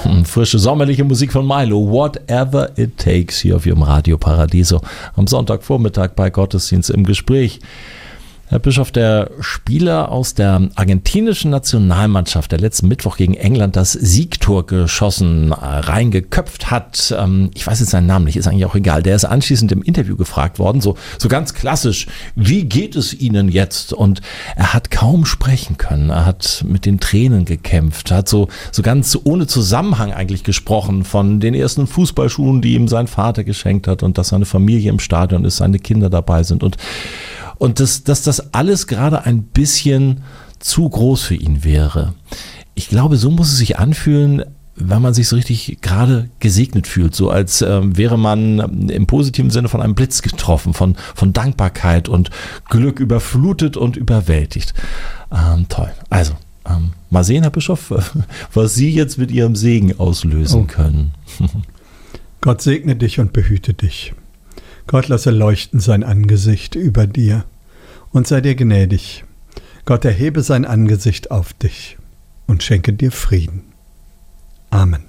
Frische sommerliche Musik von Milo, Whatever It Takes, hier auf Ihrem Radio Paradiso am Sonntagvormittag bei Gottesdienst im Gespräch. Herr Bischof, der Spieler aus der argentinischen Nationalmannschaft, der letzten Mittwoch gegen England das Siegtor geschossen, reingeköpft hat, ich weiß jetzt seinen Namen nicht, ist eigentlich auch egal, der ist anschließend im Interview gefragt worden, so ganz klassisch, wie geht es Ihnen jetzt? Und er hat kaum sprechen können, er hat mit den Tränen gekämpft, hat so ganz ohne Zusammenhang eigentlich gesprochen von den ersten Fußballschuhen, die ihm sein Vater geschenkt hat und dass seine Familie im Stadion ist, seine Kinder dabei sind und dass das alles gerade ein bisschen zu groß für ihn wäre. Ich glaube, so muss es sich anfühlen, wenn man sich so richtig gerade gesegnet fühlt, so als wäre man im positiven Sinne von einem Blitz getroffen, von Dankbarkeit und Glück überflutet und überwältigt. Toll. Also, mal sehen, Herr Bischof, was Sie jetzt mit Ihrem Segen auslösen können. Gott segne dich und behüte dich. Gott lasse leuchten sein Angesicht über dir und sei dir gnädig. Gott erhebe sein Angesicht auf dich und schenke dir Frieden. Amen.